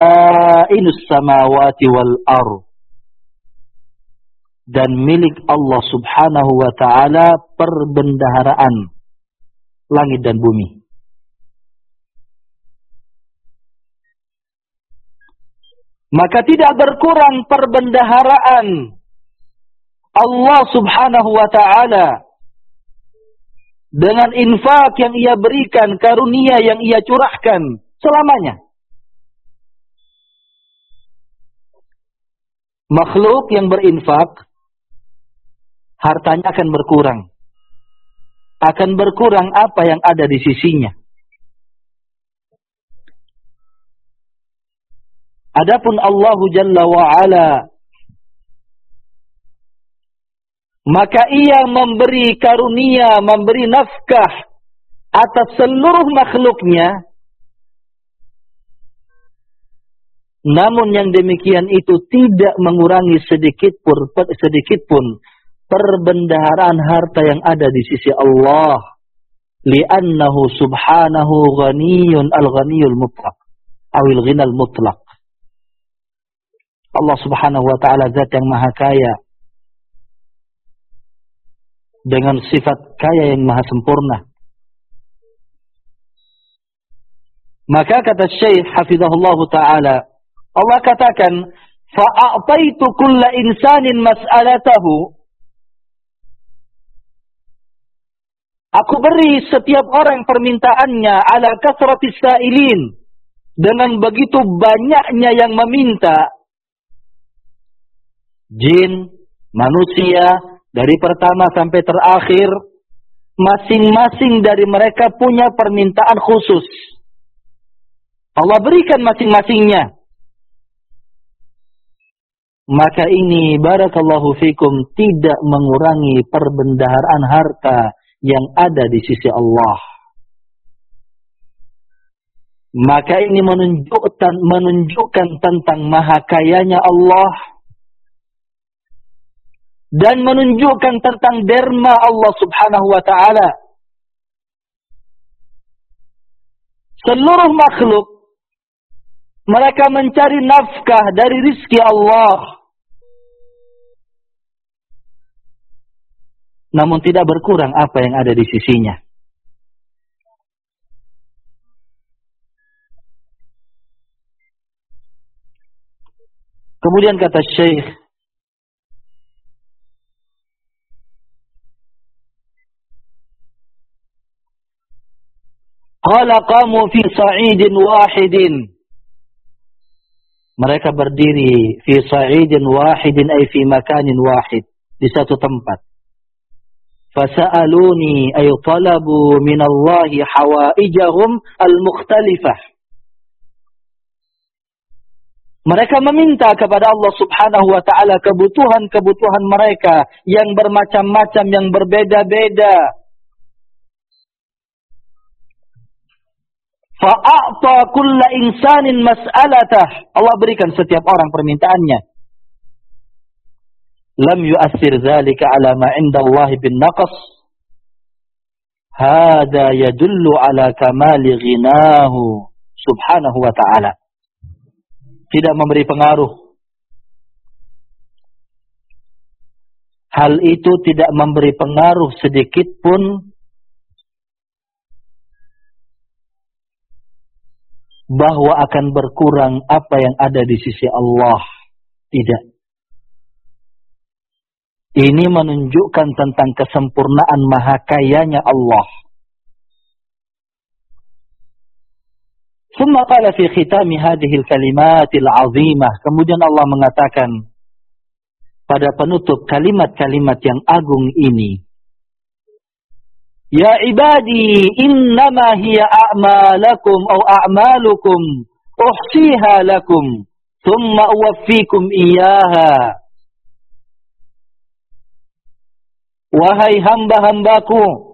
khazainus samawati wal ardh, dan milik Allah subhanahu wa ta'ala perbendaharaan langit dan bumi. Maka tidak berkurang perbendaharaan Allah subhanahu wa ta'ala dengan infak yang ia berikan, karunia yang ia curahkan selamanya. Makhluk yang berinfak, hartanya akan berkurang. Akan berkurang apa yang ada di sisinya. Adapun Allah Jalla wa'ala, maka ia memberi karunia, memberi nafkah atas seluruh makhluknya. Namun yang demikian itu tidak mengurangi sedikit pun perbendaharaan harta yang ada di sisi Allah. Li'annahu subhanahu ghaniyun al-ghaniyul mutlaq. Awil ghinal mutlaq. Allah subhanahu wa ta'ala zat yang maha kaya, dengan sifat kaya yang maha sempurna. Maka kata Syekh hafizahullah ta'ala, Allah katakan, fa'a'taitu kulla insanin mas'alatahu. Aku beri setiap orang permintaannya ala kasratis sa'ilin, dengan begitu banyaknya yang meminta. Jin, manusia, dari pertama sampai terakhir, masing-masing dari mereka punya permintaan khusus. Allah berikan masing-masingnya. Maka ini, barakallahu fikum, tidak mengurangi perbendaharaan harta yang ada di sisi Allah. Maka ini menunjukkan tentang maha kayanya Allah, dan menunjukkan tentang derma Allah subhanahu wa ta'ala. Seluruh makhluk, mereka mencari nafkah dari rizki Allah. Namun tidak berkurang apa yang ada di sisinya. Kemudian kata Syekh, qala qamu fi sa'idin wahidin. Mereka berdiri fi sa'idin wahidin, ay fi makanin wahid, di satu tempat. Fasa'aluni ay talabu minallahi hawaijahum al-mukhtalifah. Mereka meminta kepada Allah subhanahu wa ta'ala kebutuhan-kebutuhan mereka yang bermacam-macam, yang berbeda-beda. Fa'a'ta kulla insanin mas'alatah. Allah berikan setiap orang permintaannya. Lam yu'athir dzalika ala ma 'inda Allah bin naqas. Hada yadullu ala kamali ghinahu subhanahu wa ta'ala. Tidak memberi pengaruh. Hal itu tidak memberi pengaruh sedikit pun bahwa akan berkurang apa yang ada di sisi Allah. Tidak. Ini menunjukkan tentang kesempurnaan maha kayanya Allah. Summa qala fi khitami hadhil kalimatil azimah. Kemudian Allah mengatakan pada penutup kalimat-kalimat yang agung ini, ya ibadi innama hiya a'malakum aw a'malukum uhsiha lakum thumma uwaffikum iyyaha. Wahai hamba-hambaku,